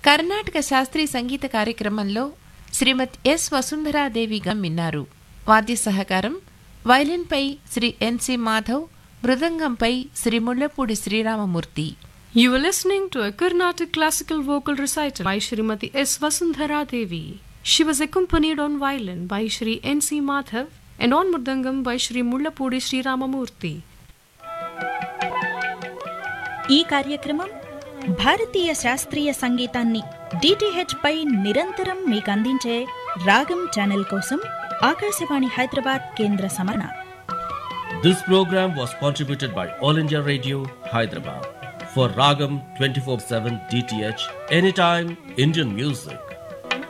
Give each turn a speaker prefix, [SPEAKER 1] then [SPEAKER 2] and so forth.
[SPEAKER 1] కర్ణాటక శాస్త్రీయ సంగీత కార్యక్రమంలో శ్రీమతి ఎస్ వసుంధరాదేవిగా విన్నారు. వాద్య సహకారం వైలిన్పై శ్రీ ఎన్సి Madhav, మృదంగంపై Shri Mullapudi Sriramamurthy.
[SPEAKER 2] You were listening to a Carnatic classical vocal recital by Srimati S. Vasundhara Devi. She was accompanied on violin by Shri N.C. Madhav and on mridangam by Shri Mullapudi Sri Ramamurthy.
[SPEAKER 3] ఈ కార్యక్రమం భారతీయ శాస్త్రీయ సంగీతాన్ని DTH పై నిరంతరం మీకు అందించే రాగం channel కోసం ఆకాశవాణి హైదరాబాద్ కేంద్ర సమర్పణ.
[SPEAKER 4] This program was contributed by All India Radio, Hyderabad. For Ragam 24/7 DTH, anytime Indian music.